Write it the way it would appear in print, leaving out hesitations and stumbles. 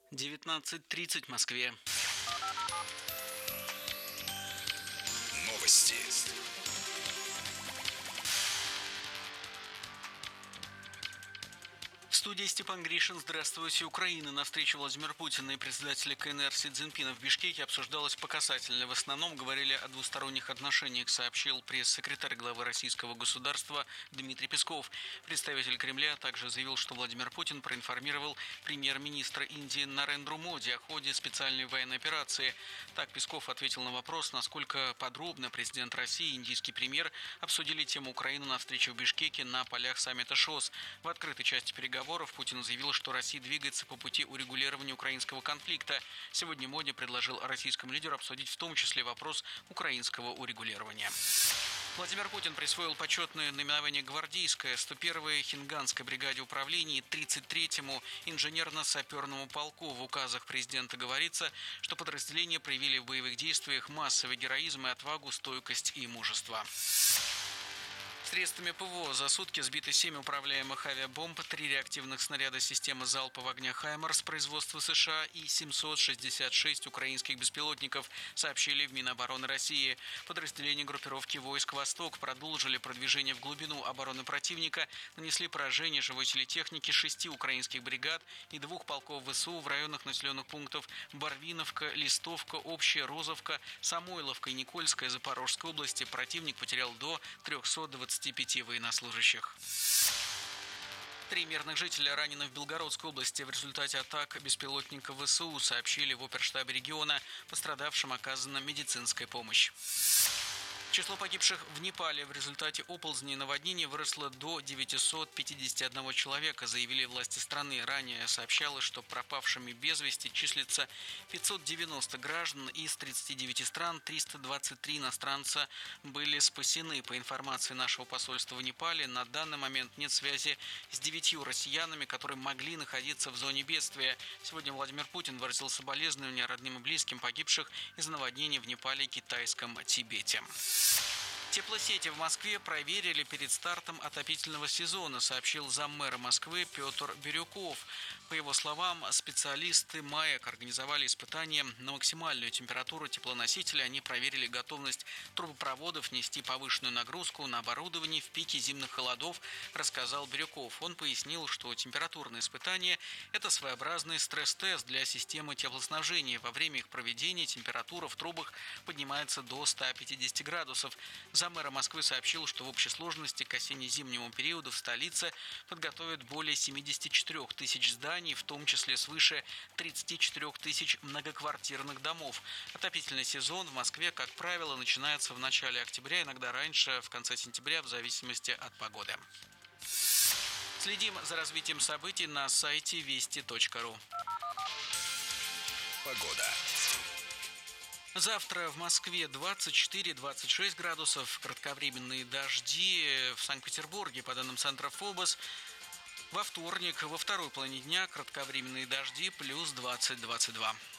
19:30 в Москве. Новости. В студии Степан Гришин. Здравствуйте. Украина. На встрече Владимира Путина и председателя КНР Си Цзиньпина в Бишкеке обсуждалось показательно. В основном говорили о двусторонних отношениях, сообщил пресс-секретарь главы российского государства Дмитрий Песков. Представитель Кремля также заявил, что Владимир Путин проинформировал премьер-министра Индии Нарендру Моди о ходе специальной военной операции. Так Песков ответил на вопрос, насколько подробно президент России и индийский премьер обсудили тему Украины на встрече в Бишкеке на полях саммита ШОС. В открытой части переговоров Путин заявил, что Россия двигается по пути урегулирования украинского конфликта. Сегодня Моди предложил российскому лидеру обсудить в том числе вопрос украинского урегулирования. Владимир Путин присвоил почетное наименование «Гвардейская» 101-й Хинганской бригаде управления и 33-му инженерно-саперному полку. В указах президента говорится, что подразделения проявили в боевых действиях массовый героизм и отвагу, стойкость и мужество. Средствами ПВО за сутки сбиты 7 управляемых авиабомб, 3 реактивных снаряда системы залпового огня «Хаймарс» производства США и 766 украинских беспилотников, сообщили в Минобороны России. Подразделения группировки войск «Восток» продолжили продвижение в глубину обороны противника, нанесли поражение живой силе техники 6 украинских бригад и 2 полков ВСУ в районах населенных пунктов Барвиновка, Листовка, Общая, Розовка, Самойловка и Никольская Запорожской области. Противник потерял до 325 военнослужащих. 3 мирных жителя ранены в Белгородской области в результате атак беспилотников ВСУ, сообщили в оперштабе региона. Пострадавшим оказана медицинская помощь. Число погибших в Непале в результате оползней и наводнений выросло до 951 человека, заявили власти страны. Ранее сообщалось, что пропавшими без вести числится 590 граждан из 39 стран, 323 иностранца были спасены. По информации нашего посольства в Непале, на данный момент нет связи с 9 россиянами, которые могли находиться в зоне бедствия. Сегодня Владимир Путин выразил соболезнования родным и близким погибших из-за наводнений в Непале и Китайском Тибете. Теплосети в Москве проверили перед стартом отопительного сезона, сообщил заммэра Москвы Петр Бирюков. По его словам, специалисты МАЭК организовали испытания на максимальную температуру теплоносителя. Они проверили готовность трубопроводов нести повышенную нагрузку на оборудование в пике зимних холодов, рассказал Бирюков. Он пояснил, что температурные испытания – это своеобразный стресс-тест для системы теплоснабжения. Во время их проведения температура в трубах поднимается до 150 градусов. Заммэра Москвы сообщил, что в общей сложности к осенне-зимнему периоду в столице подготовят более 74 тысяч зданий, в том числе свыше 34 тысяч многоквартирных домов. Отопительный сезон в Москве, как правило, начинается в начале октября, иногда раньше, в конце сентября, в зависимости от погоды. Следим за развитием событий на сайте вести.ру. Погода. Завтра в Москве 24-26 градусов, кратковременные дожди в Санкт-Петербурге, по данным Центра ФОБОС. Во вторник, во второй половине дня, кратковременные дожди плюс 20-22.